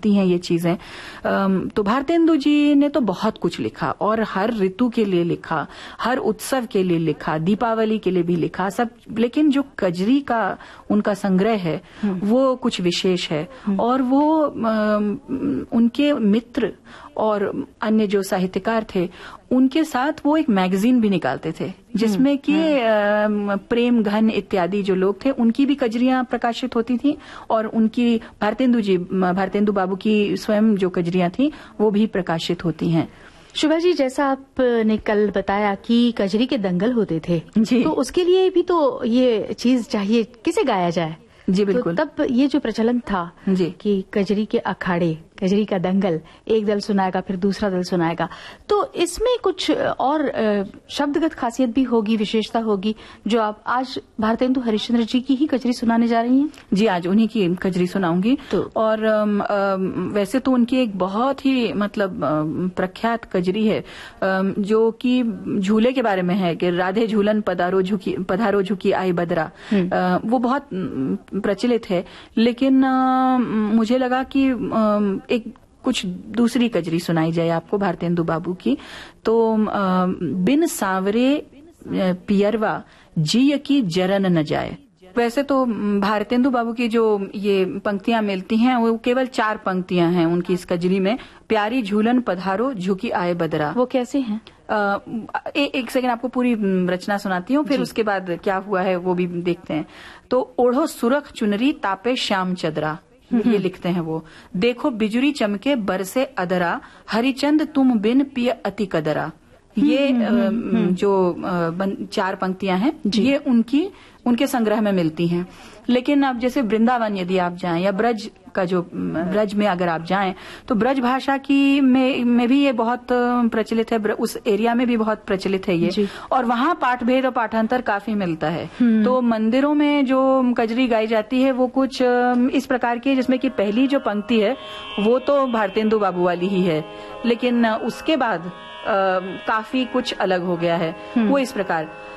मिलती हैं ये चीजें। तो भारतेंदु जी ने तो बहुत कुछ लिखा और हर ऋतु के लिए लिखा, हर उत्सव के लिए लिखा, दीपावली के लिए भी लिखा सब। लेकिन जो कजरी का उनका संग्रह है वो कुछ विशेष है। और वो उनके मित्र और अन्य जो साहित्यकार थे उनके साथ वो एक मैगजीन भी निकालते थे जिसमें कि प्रेम घन इत्यादि जो लोग थे उनकी भी कजरियां प्रकाशित होती थी और उनकी भारतेंदु बाबू की स्वयं जो कजरियां थी वो भी प्रकाशित होती हैं। शुभा जी, जैसा आपने कल बताया कि कजरी के दंगल होते थे जी, तो उसके लिए भी तो ये चीज चाहिए, किसे गाया जाए। जी बिल्कुल। तो तब ये जो प्रचलन था जी कि कजरी के अखाड़े, कजरी का दंगल, एक दल सुनाएगा फिर दूसरा दल सुनाएगा, तो इसमें कुछ और शब्दगत खासियत भी होगी, विशेषता होगी जो आप आज भारतेंदु हरिश्चंद्र जी की ही कजरी सुनाने जा रही हैं। जी, आज उन्हीं की कजरी सुनाऊंगी। तो और वैसे तो उनकी एक बहुत ही मतलब प्रख्यात कजरी है जो कि झूले के बारे में है कि राधे झूलन पधारो झुकी आई बदरा। वो बहुत प्रचलित है, लेकिन मुझे लगा कि एक कुछ दूसरी कजरी सुनाई जाए आपको भारतेंदु बाबू की। तो बिन सांवरे पियरवा जिय की जरन न जाए। वैसे तो भारतेंदु बाबू की जो ये पंक्तियां मिलती हैं वो केवल 4 पंक्तियां हैं उनकी इस कजरी में। प्यारी झूलन पधारो झुकी आए बदरा। वो कैसे हैं? एक सेकंड आपको पूरी रचना सुनाती हूँ, फिर उसके बाद क्या हुआ है वो भी देखते हैं। तो ओढ़ो सुरख चुनरी तापे श्याम चदरा, ये लिखते हैं वो। देखो बिजुरी चमके बरसे अदरा, हरिचंद तुम बिन पिय अति कदरा। ये जो 4 पंक्तियां हैं ये उनके संग्रह में मिलती हैं। लेकिन अब जैसे वृंदावन यदि आप जाएं या ब्रज का जो ब्रज में अगर आप जाएं तो ब्रज भाषा की में भी ये बहुत प्रचलित है, उस एरिया में भी बहुत प्रचलित है ये। और वहाँ पाठ भेद और पाठांतर काफी मिलता है। तो मंदिरों में जो कजरी गाई जाती है वो कुछ इस प्रकार की है जिसमें कि पहली जो पंक्ति है वो तो भारतेंदु बाबू वाली ही है, लेकिन उसके बाद काफी कुछ अलग हो गया है। वो इस प्रकार